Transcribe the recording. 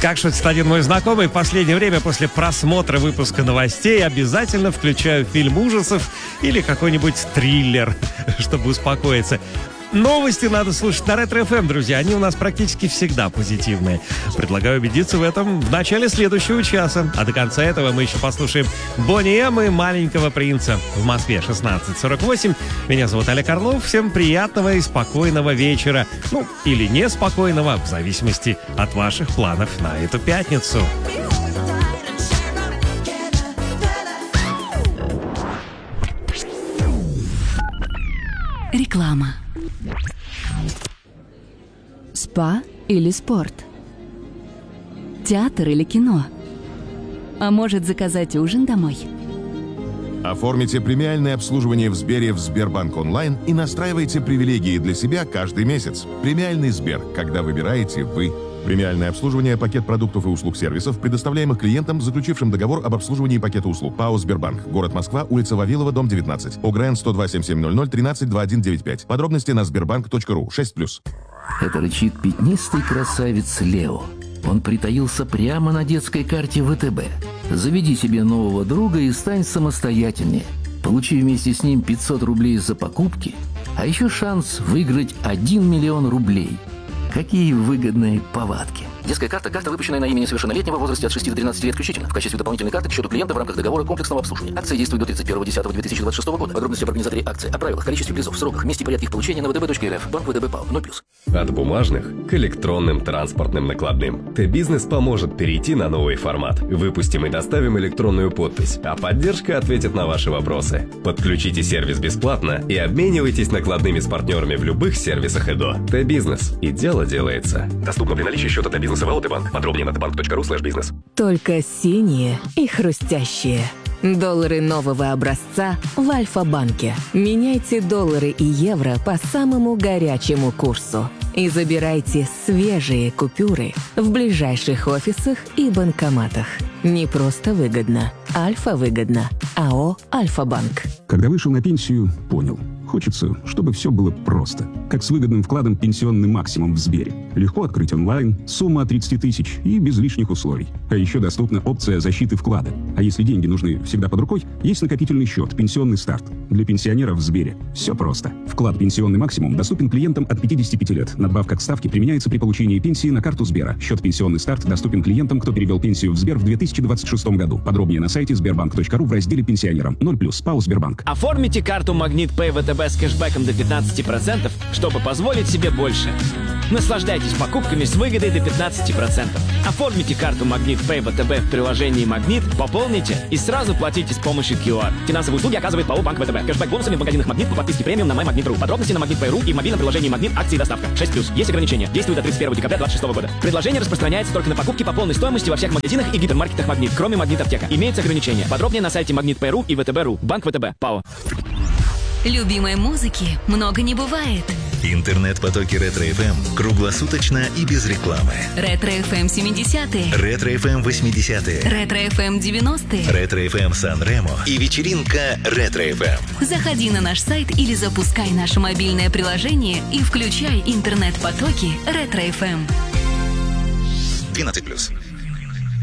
Как шутит один мой знакомый, в последнее время после просмотра выпуска новостей обязательно включаю фильм ужасов или какой-нибудь триллер, чтобы успокоиться. Новости надо слушать на Ретро-ФМ, друзья. Они у нас практически всегда позитивные. Предлагаю убедиться в этом в начале следующего часа. А до конца этого мы еще послушаем Бонни Эм и Маленького принца. В Москве 16:48. Меня зовут Олег Орлов. Всем приятного и спокойного вечера. Ну, или неспокойного, в зависимости от ваших планов на эту пятницу. Реклама. Спа или спорт? Театр или кино? А может, заказать ужин домой? Оформите премиальное обслуживание в Сбере в Сбербанк онлайн и настраивайте привилегии для себя каждый месяц. Премиальный Сбер, когда выбираете вы. Премиальное обслуживание, пакет продуктов и услуг сервисов, предоставляемых клиентам, заключившим договор об обслуживании пакета услуг. ПАО «Сбербанк». Город Москва, улица Вавилова, дом 19. ОГРН 102-7700 13-2195. Подробности на sberbank.ru. 6+. Это рычит пятнистый красавец Лео. Он притаился прямо на детской карте ВТБ. Заведи себе нового друга и стань самостоятельнее. Получи вместе с ним 500 рублей за покупки, а еще шанс выиграть 1 миллион рублей. Какие выгодные повадки. Детская карта – карта, выпущенная на имя несовершеннолетнего в возрасте от 6 до 13 лет включительно. В качестве дополнительной карты к счету клиента в рамках договора комплексного обслуживания. Акция действует до 31.10.2026 года. Подробности об организаторе акции, о правилах, количестве призов, сроках, месте и порядке их получения на vtb.rf. Банк ВТБ ПАО 0+. От бумажных к электронным транспортным накладным. Т-Бизнес поможет перейти на новый формат. Выпустим и доставим электронную подпись, а поддержка ответит на ваши вопросы. Подключите сервис бесплатно и обменивайтесь накладными с партнерами в любых сервисах ЭДО. Т-Бизнес. И дело делается. Доступно при наличии счета Т-Бизнеса в ЛТ Банк. Подробнее на tbank.ru/бизнес. Только синие и хрустящие. Доллары нового образца в Альфа-банке. Меняйте доллары и евро по самому горячему курсу. И забирайте свежие купюры в ближайших офисах и банкоматах. Не просто выгодно. Альфа-выгодно. АО «Альфа-банк». Когда вышел на пенсию, понял. Хочется, чтобы все было просто. Как с выгодным вкладом «Пенсионный максимум» в Сбере. Легко открыть онлайн, сумма от 30 тысяч и без лишних условий. А еще доступна опция защиты вклада. А если деньги нужны всегда под рукой, есть накопительный счет «Пенсионный старт». Для пенсионеров в Сбере все просто. Вклад «Пенсионный максимум» доступен клиентам от 55 лет. Надбавка к ставке применяется при получении пенсии на карту Сбера. Счет «Пенсионный старт» доступен клиентам, кто перевел пенсию в Сбер в 2026 году. Подробнее на сайте sberbank.ru в разделе «Пенсионерам». 0+. ПАО «Сбербанк». Оформите карту «Магнит Пэй ВТБ» с кэшбэком до 15%, чтобы позволить себе больше. Наслаждайтесь покупками с выгодой до 15%. Оформите карту «Магнит Пэй ВТБ» в приложении «Магнит», пополните и сразу платите с помощью QR. Финансовые услуги оказывает ПАО «Банк ВТБ». Кэшбэк бонусами в магазинах «Магнит» по подписке премиум на MyMagnet.ru. Подробности на Магнит.ру и в мобильном приложении «Магнит» акции и доставка. 6+. Есть ограничения. Действует до 31 декабря 2026 года. Предложение распространяется только на покупки по полной стоимости во всех магазинах и гипермаркетах «Магнит», кроме «Магнит-аптека». Имеются ограничения. Подробнее на сайте Магнит.ру и ВТБ.ру. Банк ВТБ. ПАО. Любимой музыки много не бывает. Интернет-потоки Ретро-ФМ круглосуточно и без рекламы. Ретро-ФМ 70-е. Ретро-ФМ 80-е. Ретро-ФМ 90-е. Ретро-ФМ Сан-Ремо и вечеринка Ретро-ФМ. Заходи на наш сайт или запускай наше мобильное приложение и включай интернет-потоки Ретро-ФМ. 12+.